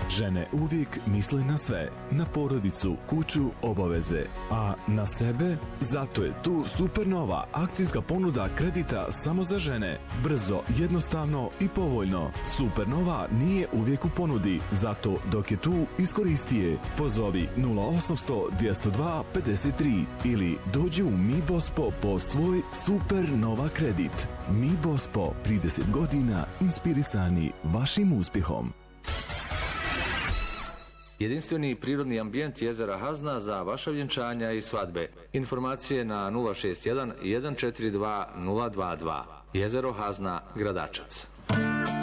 Žene uvijek misle na sve, na porodicu, kuću, obaveze, a na sebe? Zato je tu Supernova akcijska ponuda kredita samo za žene. Brzo, jednostavno i povoljno. Supernova nije uvijek u ponudi, zato dok je tu, iskoristi je. Pozovi 0800 202 53 ili dođi u Mi Bospo po svoj Supernova kredit. Mi Bospo, 30 godina inspirisani vašim uspjehom. Jedinstveni prirodni ambijent jezera Hazna za vaša vjenčanja i svadbe. Informacije na 061 142 022. Jezero Hazna, Gradačac.